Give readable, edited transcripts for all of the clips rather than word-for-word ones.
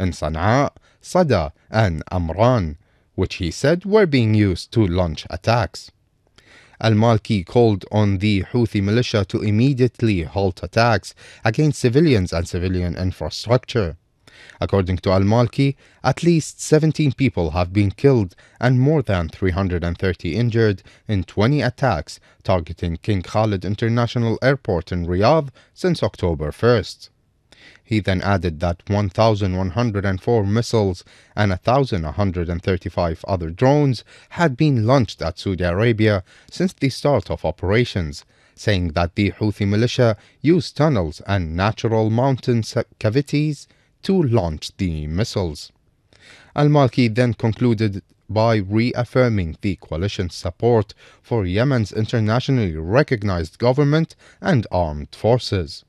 in Sana'a, Sada, and Amran, which he said were being used to launch attacks. Al-Malki called on the Houthi militia to immediately halt attacks against civilians and civilian infrastructure. According to Al-Malki, at least 17 people have been killed and more than 330 injured in 20 attacks targeting King Khalid International Airport in Riyadh since October 1st. He then added that 1,104 missiles and 1,135 other drones had been launched at Saudi Arabia since the start of operations, saying that the Houthi militia used tunnels and natural mountain cavities to launch the missiles. Al-Malki then concluded by reaffirming the coalition's support for Yemen's internationally recognized government and armed forces.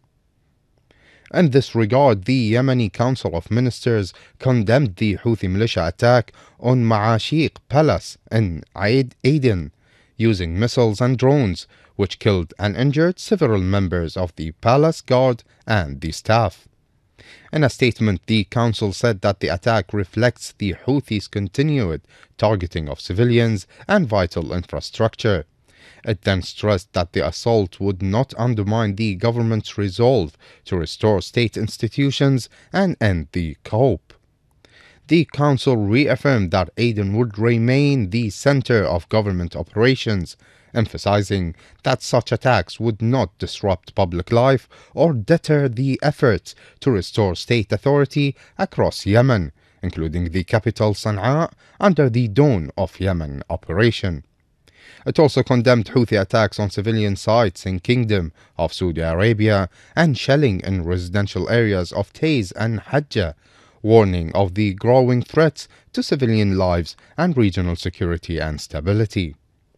In this regard, the Yemeni Council of Ministers condemned the Houthi militia attack on Ma'ashiq Palace in Aden using missiles and drones, which killed and injured several members of the palace guard and the staff. In a statement, the council said that the attack reflects the Houthis' continued targeting of civilians and vital infrastructure. It then stressed that the assault would not undermine the government's resolve to restore state institutions and end the coup. The council reaffirmed that Aden would remain the center of government operations, emphasizing that such attacks would not disrupt public life or deter the efforts to restore state authority across Yemen, including the capital Sana'a, under the Dawn of Yemen operation. It also condemned Houthi attacks on civilian sites in Kingdom of Saudi Arabia and shelling in residential areas of Taiz and Hajjah, warning of the growing threats to civilian lives and regional security and stability.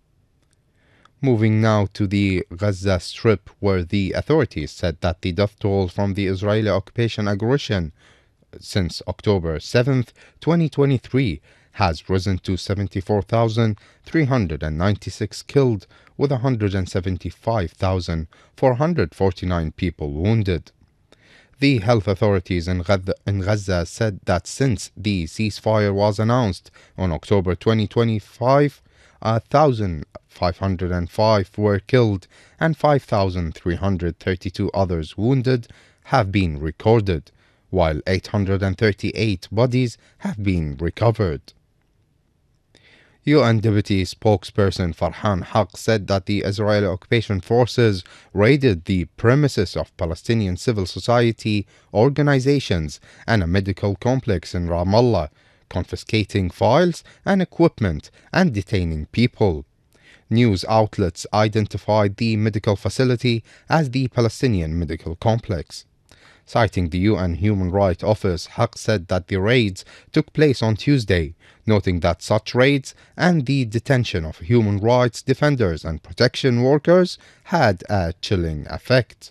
Moving now to the Gaza Strip, where the authorities said that the death toll from the Israeli occupation aggression since October 7, 2023 has risen to 74,396 killed, with 175,449 people wounded. The health authorities in Gaza said that since the ceasefire was announced on October 2025, 1,505 were killed and 5,332 others wounded have been recorded, while 838 bodies have been recovered. UN Deputy Spokesperson Farhan Haq said that the Israeli occupation forces raided the premises of Palestinian civil society organizations and a medical complex in Ramallah, confiscating files and equipment and detaining people. News outlets identified the medical facility as the Palestinian Medical Complex. Citing the UN Human Rights Office, Haq said that the raids took place on Tuesday, noting that such raids and the detention of human rights defenders and protection workers had a chilling effect.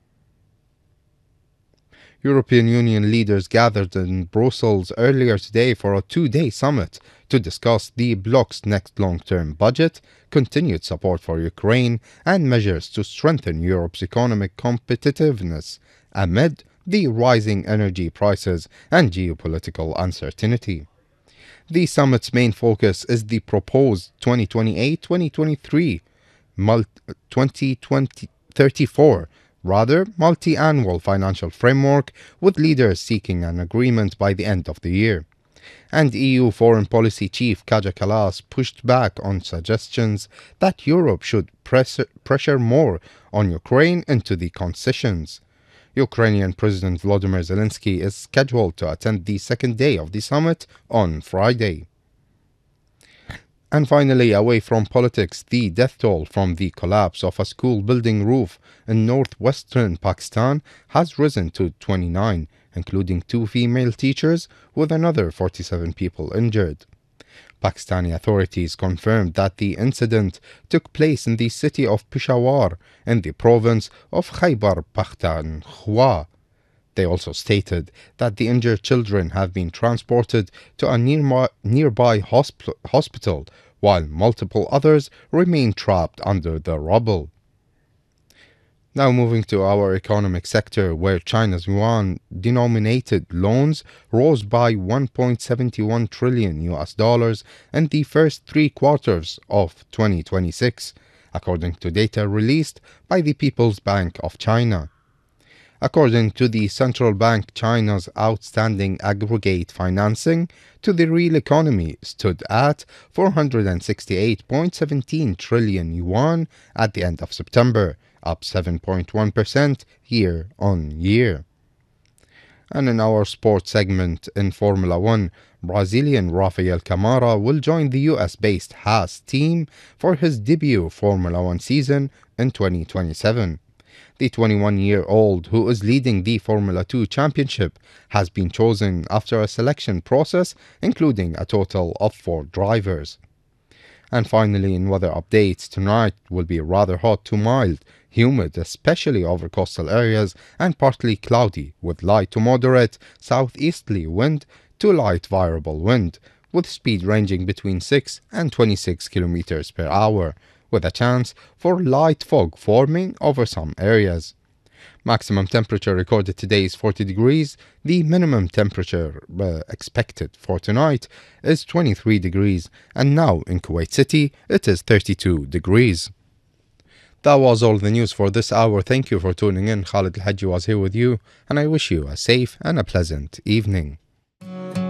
European Union leaders gathered in Brussels earlier today for a two-day summit to discuss the bloc's next long-term budget, continued support for Ukraine, and measures to strengthen Europe's economic competitiveness amid the rising energy prices and geopolitical uncertainty. The summit's main focus is the proposed 2028-2034 multi-annual financial framework, with leaders seeking an agreement by the end of the year. And EU Foreign Policy Chief Kaja Kallas pushed back on suggestions that Europe should pressure more on Ukraine into the concessions. Ukrainian President Volodymyr Zelensky is scheduled to attend the second day of the summit on Friday. And finally, away from politics, the death toll from the collapse of a school building roof in northwestern Pakistan has risen to 29, including 2 female teachers, with another 47 people injured. Pakistani authorities confirmed that the incident took place in the city of Peshawar in the province of Khyber Pakhtunkhwa. They also stated that the injured children have been transported to a nearby hospital, while multiple others remain trapped under the rubble. Now moving to our economic sector, where China's yuan-denominated loans rose by 1.71 trillion US dollars in the first 3 quarters of 2026, according to data released by the People's Bank of China. According to the central bank, China's outstanding aggregate financing to the real economy stood at 468.17 trillion yuan at the end of September, up 7.1% year on year. And in our sports segment in Formula One, Brazilian Rafael Camara will join the US-based Haas team for his debut Formula One season in 2027. The 21-year-old, who is leading the Formula 2 championship, has been chosen after a selection process including a total of 4 drivers. And finally, in weather updates, tonight will be rather hot to mild, humid, especially over coastal areas, and partly cloudy, with light to moderate southeasterly wind to light variable wind, with speed ranging between 6 and 26 km per hour, with a chance for light fog forming over some areas. Maximum temperature recorded today is 40 degrees. The minimum temperature expected for tonight is 23 degrees. And now in Kuwait City, it is 32 degrees. That was all the news for this hour. Thank you for tuning in. Khalid Al-Hajji was here with you, and I wish you a safe and a pleasant evening.